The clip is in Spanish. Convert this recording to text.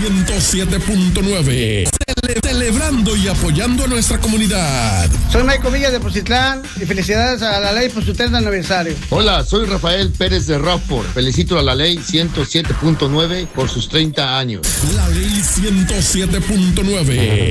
107.9. Celebrando y apoyando a nuestra comunidad. Soy Michael Villa de Poncitlán y felicidades a la ley por su 30 aniversario. Hola, soy Rafael Pérez de Rockford. Felicito a la ley 107.9 por sus 30 años. La ley 107.9.